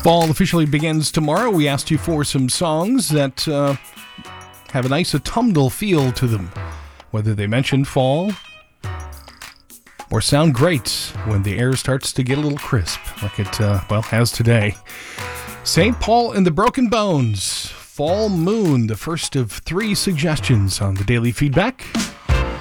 Fall officially begins tomorrow. We asked you for some songs that have a nice autumnal feel to them, whether they mention fall or sound great when the air starts to get a little crisp, like it, has today. St. Paul and the Broken Bones, Fall Moon, the first of 3 suggestions on the Daily Feedback.